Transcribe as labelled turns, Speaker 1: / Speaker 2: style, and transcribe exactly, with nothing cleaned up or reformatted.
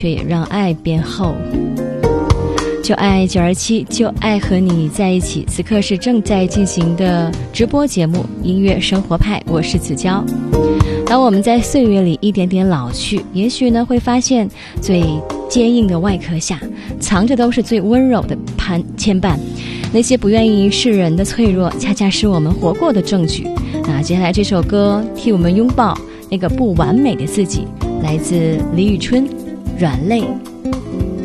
Speaker 1: 却也让爱变厚。就爱九二七，就爱和你在一起。此刻是正在进行的直播节目音乐生活派，我是子娇。当我们在岁月里一点点老去，也许呢会发现最坚硬的外壳下藏着都是最温柔的攀牵绊，那些不愿意示人的脆弱，恰恰是我们活过的证据。那接下来这首歌替我们拥抱那个不完美的自己，来自李宇春，软肋。